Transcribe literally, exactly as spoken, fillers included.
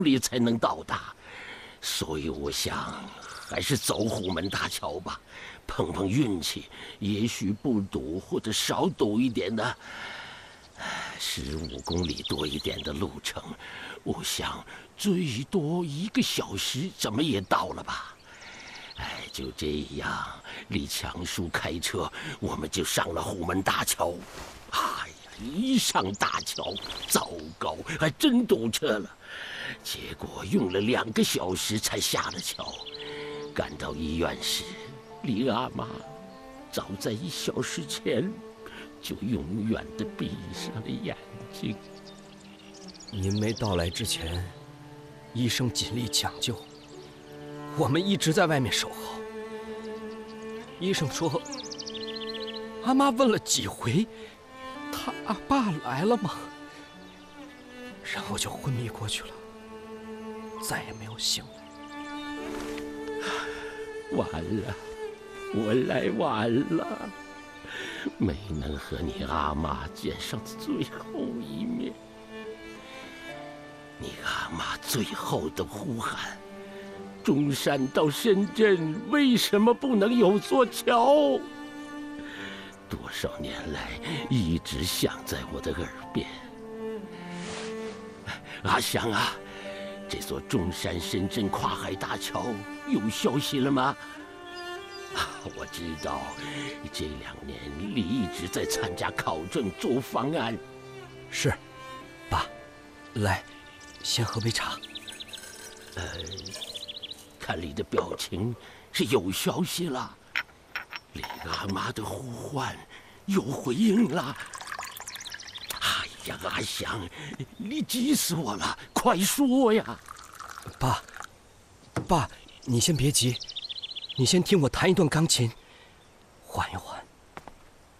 里才能到达，所以我想还是走虎门大桥吧，碰碰运气，也许不堵或者少堵一点的，十五公里多一点的路程，我想最多一个小时，怎么也到了吧。哎，就这样，李强叔开车，我们就上了虎门大桥。哎呀，一上大桥，糟糕，还真堵车了。结果用了两个小时才下了桥。赶到医院时，李阿妈早在一小时前就永远地闭上了眼睛。 您没到来之前，医生尽力抢救，我们一直在外面守候。医生说，阿妈问了几回，他阿爸来了吗？然后就昏迷过去了，再也没有醒来。 完了，我来晚了，没能和你阿妈见上最后一面。你阿妈最后的呼喊：中山到深圳为什么不能有座桥？多少年来一直响在我的耳边。阿香啊，这座中山深圳跨海大桥有消息了吗？啊，我知道，这两年你一直在参加考证做方案。 是，爸，来，先喝杯茶。 呃，看你的表情是有消息了，李阿妈的呼唤有回应了。哎呀，阿香，你急死我了，快说呀！ 爸，爸，你先别急，你先听我弹一段钢琴，缓一缓。